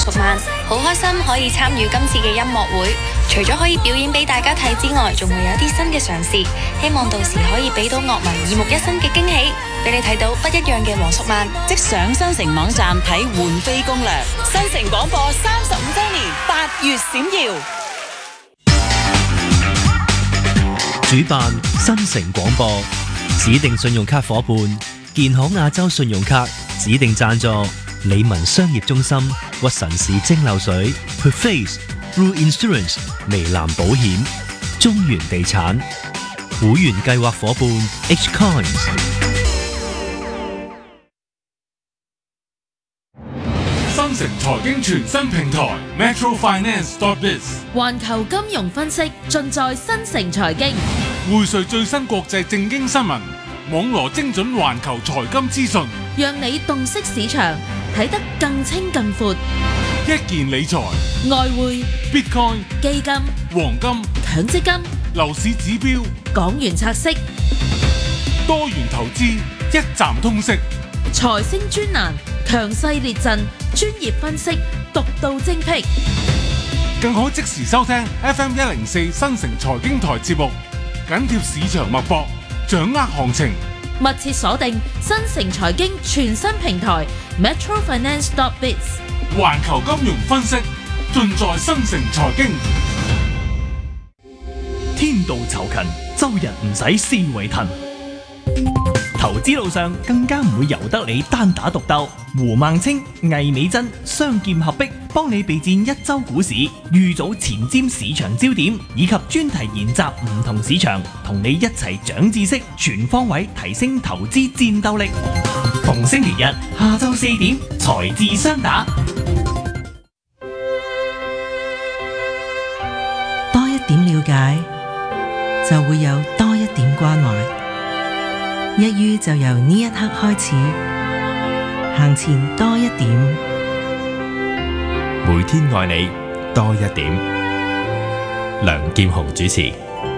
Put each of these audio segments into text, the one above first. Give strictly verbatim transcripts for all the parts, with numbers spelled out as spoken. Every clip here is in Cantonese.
淑曼，好開心可以參與今次嘅音樂會。除咗可以表演俾大家睇之外，仲會有啲新嘅嘗試，希望到時可以俾到樂迷耳目一新嘅驚喜，俾你睇到不一樣嘅黃淑曼。 即上新城網站睇換飛攻略。新城廣播三十五週年，八月閃耀。 主辦新城廣播，指定信用卡夥伴建行亞洲信用卡，指定贊助理文商業中心、屈臣氏蒸餾水、Perface、Blue Insurance、微藍保險、中原地產。會員計劃夥伴 H Coins。 新城財經全新平台 Metro Finance dot biz， 環球金融分析盡在新城財經， 匯萃最新國際政經新聞，網羅精準環球財金資訊， 讓你洞悉市場，睇得更清更闊。 一件理財、 外匯、 Bitcoin、 基金、 黃金、 強積金、 樓市指標、 港元拆息、 多元投資，一站通識。 財星專欄，強勢列陣，專業分析，獨到精闢。 更可即時收聽 F M 一零四新城財經台節目，緊貼市場脈搏，掌握行情。 密切鎖定新城財經全新平台 Metro Finance dot biz， 環球金融分析盡在新城財經。 天道酬勤，周日唔使思維騰。投資路上更加唔會由得你單打獨鬥。胡孟青、魏美珍雙劍合璧，幫你備戰一周股市，預早前瞻市場焦點，以及專題研習唔同市場，同你一齊長知識，全方位提升投資戰鬥力。逢星期日下晝四點，財智雙打。 多一點了解，就會有多一點關懷。一於就由呢一刻開始，行前多一點。 每天愛你多一點。梁劍虹主持。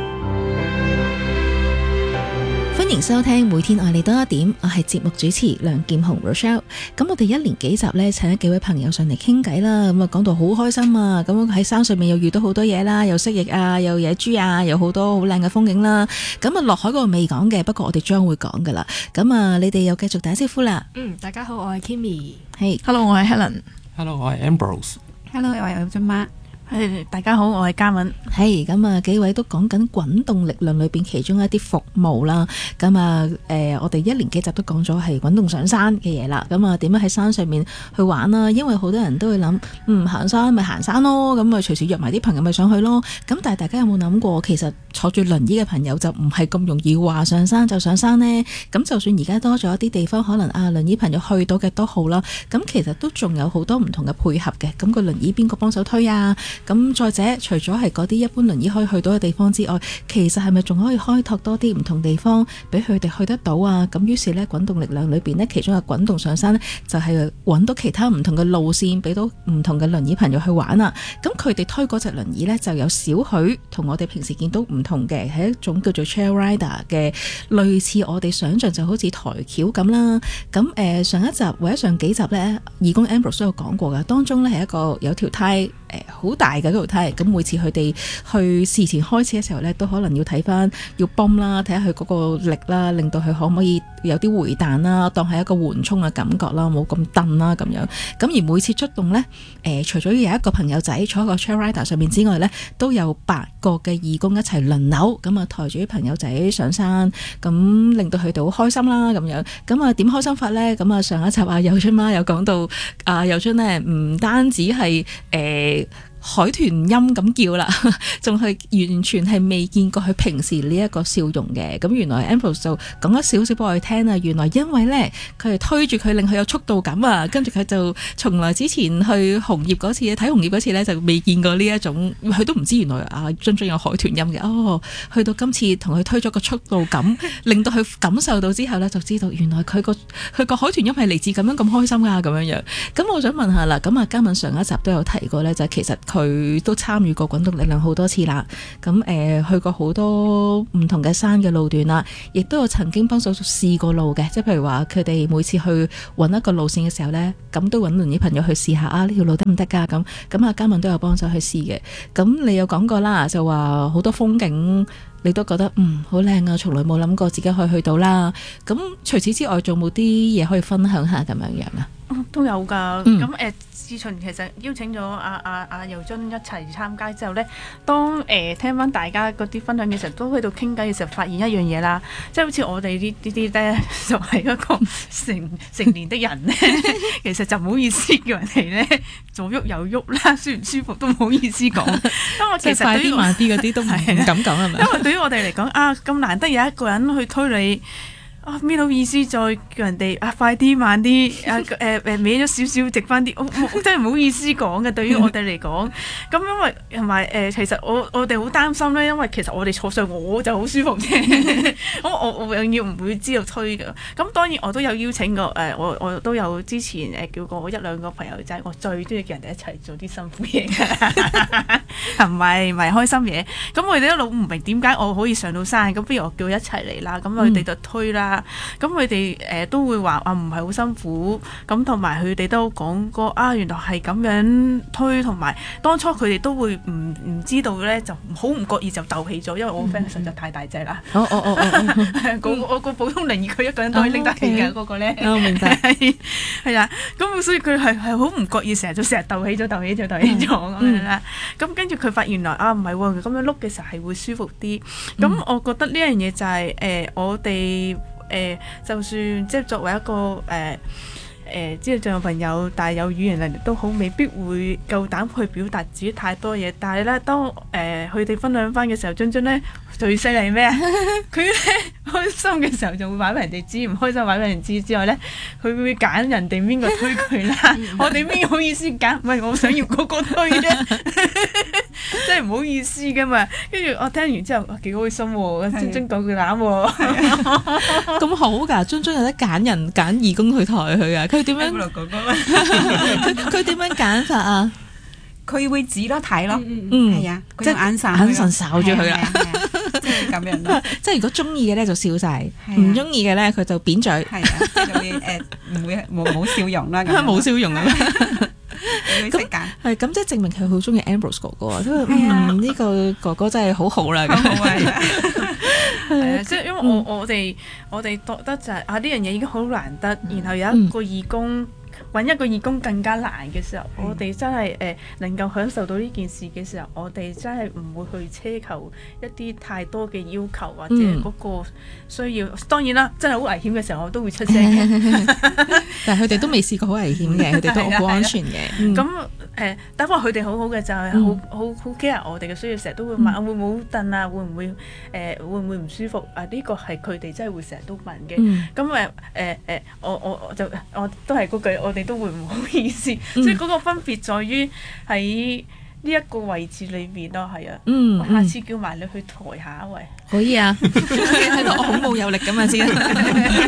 歡迎收聽每天愛你多一點，我係節目主持梁劍虹 Rochelle。咁我哋一連幾集呢，請咗幾位朋友上嚟傾偈啦，咁啊講到好開心啊，咁喺山上面又遇到好多嘢啦，又蜥蜴啊，又野豬啊，有好多好靚嘅風景啦。咁啊落海嗰個未講嘅，不過我哋將會講噶啦。咁啊你哋又繼續打招呼啦。 嗯，大家好，我係 Kimmy。 係 ，Hello， 我係 Helen。Hello， 我係 Ambrose。 Hello， 我係俊媽。係，大家好，我係嘉敏。 係咁啊，幾位都講緊滾動力量裏邊其中一啲服務啦。咁啊，誒、呃，我哋一連幾集都講咗係滾動上山嘅嘢啦。咁啊，點樣喺山上面去玩啦？因為好多人都會諗，嗯，行山咪行山咯。咁啊，隨時約埋啲朋友咪上去咯。咁但係大家有冇諗過，其實坐住輪椅嘅朋友就唔係咁容易話上山就上山呢？咁就算而家多咗一啲地方，可能啊輪椅朋友去到嘅都好啦。咁其實都仲有好多唔同嘅配合嘅。咁個輪椅邊個幫手推啊？咁再者，除咗係嗰啲一般輪椅可以去到嘅地方之外，其實係咪仲可以開拓多啲唔同地方俾佢哋去得到啊？咁於是呢，滾動力量裏邊呢，其中嘅滾動上山呢，就係、是、揾到其他唔同嘅路線，俾到唔同嘅輪椅朋友去玩啊！咁佢哋推嗰隻輪椅呢，就有少許同我哋平時見到唔同嘅，係一種叫做 Chair Rider 嘅，類似我哋想象就好似台橋咁啦。咁誒、呃、上一集或者上幾集呢，義工 Ambrose 都有講過㗎，當中呢係一個有條胎。好、呃、大嘅嗰條梯，咁每次佢哋去事前開始嘅時候呢，都可能要睇翻，要泵啦，睇下佢嗰個力啦，令到佢可唔可以有啲回彈啦，當係一個緩衝嘅感覺啦，冇咁蹬啦咁樣。咁而每次出動呢，誒、呃、除咗要有一個朋友仔坐喺個 Chair Rider 上面之外呢，都有八個嘅義工一齊輪流，咁啊抬住啲朋友仔上山，咁令到佢哋好開心啦咁樣。咁啊點開心法呢？咁啊上一集啊有春媽有講到，啊有春呢唔單止係誒。呃海豚音咁叫啦，仲係完全係未見過佢平時呢一個笑容嘅。咁原來 Ambrose 就講咗少少俾我哋聽啊。原來因為咧，佢係推住佢令佢有速度感啊。跟住佢就從來之前去紅葉嗰次睇紅葉嗰次咧，就未見過呢一種，佢都唔知原來啊津津有海豚音嘅。哦，去到今次同佢推咗個速度感，令到佢感受到之後咧，就知道原來佢個佢個海豚音係嚟自咁樣咁開心啊咁樣樣。咁我想問下啦，咁啊嘉敏上一集都有提過咧，就係、其實佢都參與過滾動力量好多次啦。咁誒、呃、去過好多唔同嘅山嘅路段啦，亦都有曾經幫手試過路嘅，即係譬如話佢哋每次去揾一個路線嘅時候呢，咁都揾輪啲朋友去試下啊，呢條路得唔得㗎？咁咁啊，嘉敏都有幫手去試嘅。咁你有講過啦，就話好多風景你都覺得嗯好靚啊，從來冇諗過自己可以去到啦。咁除此之外，仲冇啲嘢可以分享下咁樣樣啊？ 都有㗎。 嗯咁誒，志循其實邀請咗阿阿阿尤津一齊參加之後咧，當誒、呃、聽翻大家嗰啲分享嘅時候，都喺度傾偈嘅時候，發現一樣嘢啦，即係好似我哋呢呢啲咧，就係、是、一個成成年的人咧，其實就唔好意思叫人哋咧左喐右喐啦，舒唔舒服都唔好意思講。因為其實快啲慢啲嗰啲都唔敢講係咪？ 因為對於我哋嚟講啊，咁難得有一個人去推你。啊，咩好意思再叫人哋啊快啲慢啲啊誒誒歪咗少少直翻啲，我我真係唔好意思講嘅。對於我哋嚟講，咁因為同埋誒，其實我我哋好擔心咧，因為其實我哋坐上我就好舒服啫。我我我永遠唔會知道推嘅。咁當然我都有邀請過誒、呃，我我都有之前誒叫過我一兩個朋友仔，我最中意叫人哋一齊做啲辛苦嘢嘅，唔係唔係開心嘢。咁佢哋一路唔明點解我可以上到山，咁不如我叫佢一齊嚟啦。咁佢哋就推啦。咁佢哋誒都會話啊唔係好辛苦，咁同埋佢哋都講過啊原來係咁樣推，同埋當初佢哋都會唔唔知道咧，就好唔覺意就鬥起咗，因為我 friend 實在太大隻啦。 哦哦哦哦， 個我個普通靈兒佢一個人都可以拎得起嘅嗰個咧。 我明白。 係啊，咁所以佢係係好唔覺意，成日就成日鬥起咗、鬥起咗、鬥起咗咁樣啦。咁跟住佢發現原來啊唔係喎，咁樣碌嘅時候係會舒服啲。咁我覺得呢樣嘢就係誒我哋。誒、呃，就算即係作為一個誒誒，知道仲有朋友，但係有語言能力都好，未必會夠膽去表達自己太多嘢。但係咧，當誒佢哋分享翻嘅時候，津津咧最犀利咩啊？佢咧開心嘅時候就會話俾人哋知，唔開心話俾人知之外咧，佢會揀人哋邊個推佢啦。我哋邊好意思揀？唔係我想要嗰個推啫。真係唔好意思噶嘛，跟住我聽完之後幾開心喎，津津講句膽喎， 咁好㗎，津津有得揀人揀義工去抬佢啊！佢點樣？佢佢點樣揀法啊？ 佢會指咯睇咯， 嗯， 係啊，即係眼神眼神睄住佢啦， 即係咁樣咯。 即係如果中意嘅咧就笑晒，唔中意嘅咧佢就扁嘴， 係啊，即係會誒唔會冇冇笑容啦， 冇笑容啊。 咁係咁，即係證明佢好中意 Ambrose 哥哥啊！即係嗯呢個哥哥真係好好啦。 好啊，係啊，即係因為我我哋我哋覺得就係啊呢樣嘢已經好難得，然後有一個義工。揾一個義工更加難嘅時候，嗯、我哋真係誒、呃、能夠享受到呢件事嘅時候，我哋真係唔會去奢求一啲太多嘅要求或者嗰個需要。嗯、當然啦，真係好危險嘅時候，我都會出聲嘅。 但係佢哋都未試過好危險嘅，佢哋都好安全嘅。 咁誒，但係佢哋好好嘅就係好好好 care 我哋嘅需要，成日都會問、嗯、會唔會凳啊，會唔會誒、呃、會唔會唔舒服啊？呢、呢個係佢哋真係會成日都問嘅。咁誒誒誒，我我我就我都係嗰句，我哋都會唔好意思。嗯、所以嗰個分別在於喺呢一個位置裏面咯，係啊。嗯，我下次叫埋你去抬下一位。 可以啊，睇到我好冇有力咁啊先。